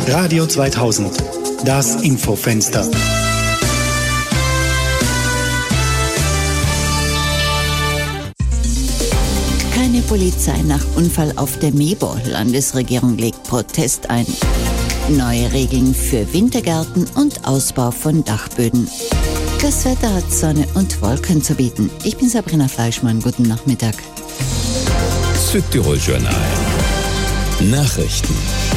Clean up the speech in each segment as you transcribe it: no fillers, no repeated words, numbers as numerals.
Radio 2000, das Infofenster. Keine Polizei nach Unfall auf der Mebor. Landesregierung legt Protest ein. Neue Regeln für Wintergärten und Ausbau von Dachböden. Das Wetter hat Sonne und Wolken zu bieten. Ich bin Sabrina Fleischmann. Guten Nachmittag. Südtirol Journal. Nachrichten.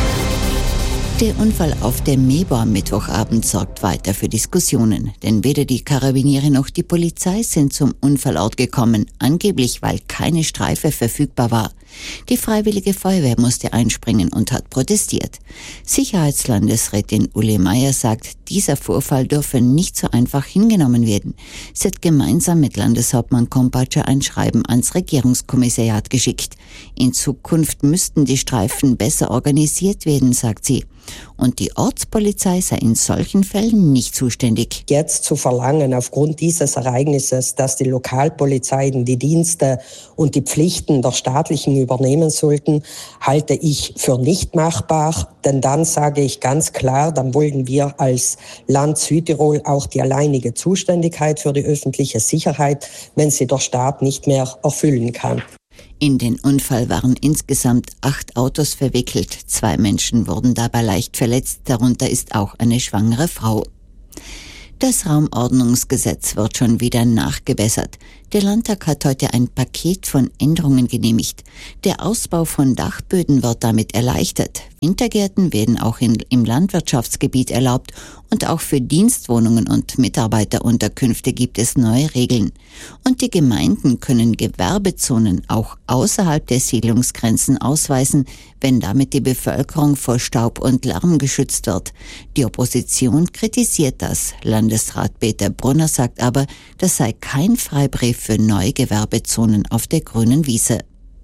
Der Unfall auf der Mebor am Mittwochabend sorgt weiter für Diskussionen, denn weder die Karabiniere noch die Polizei sind zum Unfallort gekommen, angeblich weil keine Streife verfügbar war. Die Freiwillige Feuerwehr musste einspringen und hat protestiert. Sicherheitslandesrätin Uli Meier sagt, dieser Vorfall dürfe nicht so einfach hingenommen werden. Sie hat gemeinsam mit Landeshauptmann Kompatscher ein Schreiben ans Regierungskommissariat geschickt. In Zukunft müssten die Streifen besser organisiert werden, sagt sie. Und die Ortspolizei sei in solchen Fällen nicht zuständig. Jetzt zu verlangen, aufgrund dieses Ereignisses, dass die Lokalpolizeien die Dienste und die Pflichten der staatlichen übernehmen sollten, halte ich für nicht machbar. Denn dann sage ich ganz klar, dann wollen wir als Land Südtirol auch die alleinige Zuständigkeit für die öffentliche Sicherheit, wenn sie der Staat nicht mehr erfüllen kann. In den Unfall waren insgesamt 8 Autos verwickelt. 2 Menschen wurden dabei leicht verletzt, darunter ist auch eine schwangere Frau. Das Raumordnungsgesetz wird schon wieder nachgebessert. Der Landtag hat heute ein Paket von Änderungen genehmigt. Der Ausbau von Dachböden wird damit erleichtert. Wintergärten werden auch im Landwirtschaftsgebiet erlaubt und auch für Dienstwohnungen und Mitarbeiterunterkünfte gibt es neue Regeln. Und die Gemeinden können Gewerbezonen auch außerhalb der Siedlungsgrenzen ausweisen, wenn damit die Bevölkerung vor Staub und Lärm geschützt wird. Die Opposition kritisiert das. Landesrat Peter Brunner sagt aber, das sei kein Freibrief für neue Gewerbezonen auf der grünen Wiese.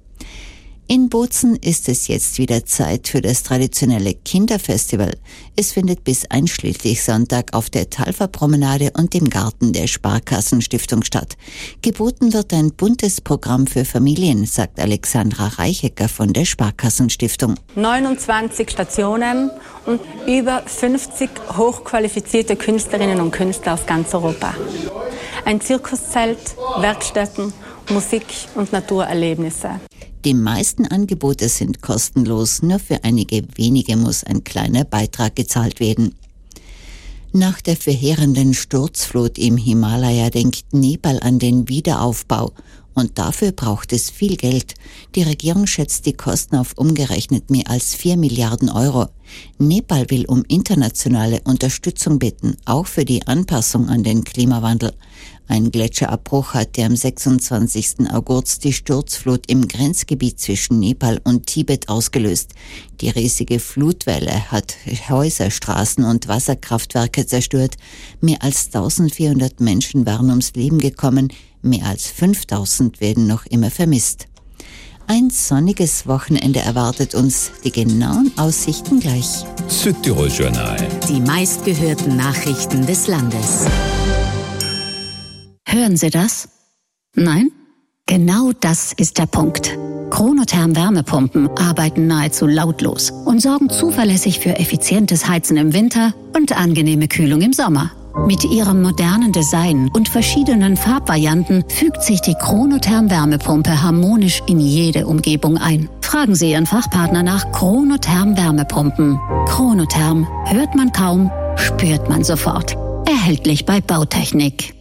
In Bozen ist es jetzt wieder Zeit für das traditionelle Kinderfestival. Es findet bis einschließlich Sonntag auf der Talferpromenade und im Garten der Sparkassenstiftung statt. Geboten wird ein buntes Programm für Familien, sagt Alexandra Reichecker von der Sparkassenstiftung. 29 Stationen und über 50 hochqualifizierte Künstlerinnen und Künstler aus ganz Europa. Ein Zirkuszelt, Werkstätten, Musik und Naturerlebnisse. Die meisten Angebote sind kostenlos, nur für einige wenige muss ein kleiner Beitrag gezahlt werden. Nach der verheerenden Sturzflut im Himalaya denkt Nepal an den Wiederaufbau und dafür braucht es viel Geld. Die Regierung schätzt die Kosten auf umgerechnet mehr als 4 Milliarden Euro. Nepal will um internationale Unterstützung bitten, auch für die Anpassung an den Klimawandel. Ein Gletscherabbruch hatte am 26. August die Sturzflut im Grenzgebiet zwischen Nepal und Tibet ausgelöst. Die riesige Flutwelle hat Häuser, Straßen und Wasserkraftwerke zerstört. Mehr als 1400 Menschen waren ums Leben gekommen, mehr als 5000 werden noch immer vermisst. Ein sonniges Wochenende erwartet uns, die genauen Aussichten gleich. Südtirol Journal. Die meistgehörten Nachrichten des Landes. Hören Sie das? Nein? Genau das ist der Punkt. Chronotherm Wärmepumpen arbeiten nahezu lautlos und sorgen zuverlässig für effizientes Heizen im Winter und angenehme Kühlung im Sommer. Mit ihrem modernen Design und verschiedenen Farbvarianten fügt sich die Chronotherm Wärmepumpe harmonisch in jede Umgebung ein. Fragen Sie Ihren Fachpartner nach Chronotherm Wärmepumpen. Chronotherm hört man kaum, spürt man sofort. Erhältlich bei Bautechnik.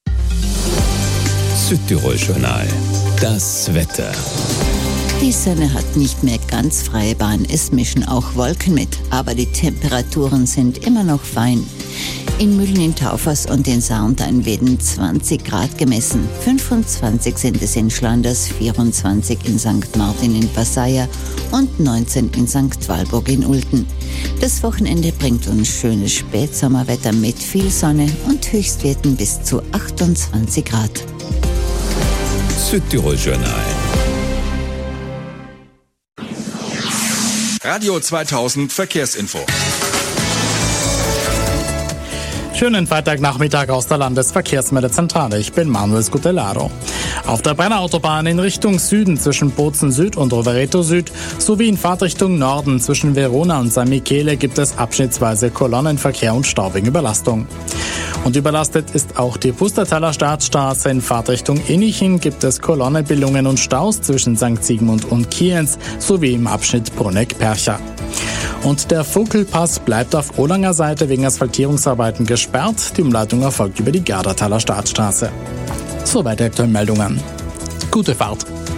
Südtirol Journal. Das Wetter. Die Sonne hat nicht mehr ganz freie Bahn, es mischen auch Wolken mit, aber die Temperaturen sind immer noch fein. In Mühlen in Taufers und in Sarntein werden 20 Grad gemessen, 25 sind es in Schlanders, 24 in St. Martin in Passaia und 19 in St. Walburg in Ulten. Das Wochenende bringt uns schönes Spätsommerwetter mit viel Sonne und Höchstwerten bis zu 28 Grad. Südtirol Journal. Radio 2000 Verkehrsinfo. Schönen Freitagnachmittag aus der Landesverkehrsmeldezentrale. Ich bin Manuel Scutellaro. Auf der Brenner Autobahn in Richtung Süden zwischen Bozen Süd und Rovereto Süd sowie in Fahrtrichtung Norden zwischen Verona und San Michele gibt es abschnittsweise Kolonnenverkehr und Stau wegen Überlastung. Und überlastet ist auch die Pustertaler Staatsstraße. In Fahrtrichtung Innichen gibt es Kolonnenbildungen und Staus zwischen St. Sigmund und Kienz sowie im Abschnitt Bruneck-Percha. Und der Vogelpass bleibt auf Olanger Seite wegen Asphaltierungsarbeiten gesperrt. Die Umleitung erfolgt über die Gardertaler Staatsstraße. Soweit die aktuellen Meldungen. Gute Fahrt!